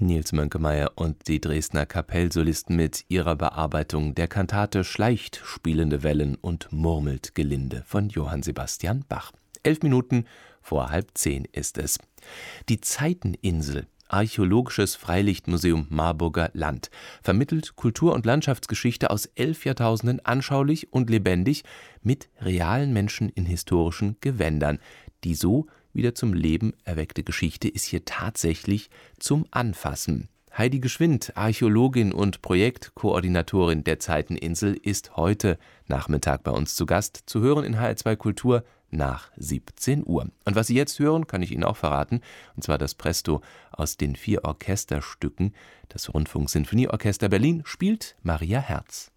Nils Mönkemeyer und die Dresdner Kapellsolisten mit ihrer Bearbeitung der Kantate Schleicht spielende Wellen und murmelt gelinde von Johann Sebastian Bach. 11 Minuten vor 9:30 ist es. Die Zeiteninsel, Archäologisches Freilichtmuseum Marburger Land, vermittelt Kultur- und Landschaftsgeschichte aus 11 Jahrtausenden anschaulich und lebendig mit realen Menschen in historischen Gewändern. Die so wieder zum Leben erweckte Geschichte ist hier tatsächlich zum Anfassen. Heidi Geschwind, Archäologin und Projektkoordinatorin der Zeiteninsel, ist heute Nachmittag bei uns zu Gast, zu hören in HR2 Kultur nach 17 Uhr. Und was Sie jetzt hören, kann ich Ihnen auch verraten, und zwar das Presto aus den 4 Orchesterstücken. Das Rundfunksinfonieorchester Berlin spielt Maria Herz.